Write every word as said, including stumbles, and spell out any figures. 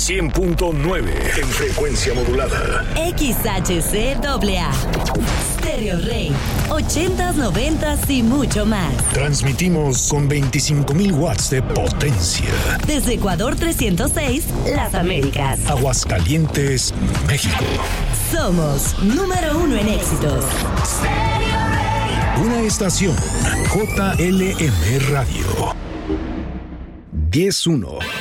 cien punto nueve en frecuencia modulada. X H C A A. Stereo Rey. ochentas, noventas y mucho más. Transmitimos con veinticinco mil watts de potencia. Desde Ecuador trescientos seis, Las Américas. Aguascalientes, México. Somos número uno en éxitos. Stereo Rey. Una estación J L M Radio. diez uno.